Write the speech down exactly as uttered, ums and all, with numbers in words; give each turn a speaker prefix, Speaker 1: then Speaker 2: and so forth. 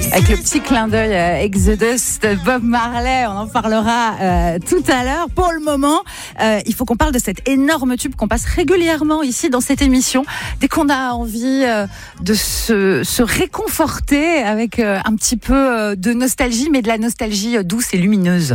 Speaker 1: Avec le petit clin d'œil euh, Exodus de Bob Marley, on en parlera euh, tout à l'heure. Pour le moment, euh, il faut qu'on parle de cet énorme tube qu'on passe régulièrement ici dans cette émission. Dès qu'on a envie euh, de se, se réconforter avec euh, un petit peu euh, de nostalgie, mais de la nostalgie euh, douce et lumineuse.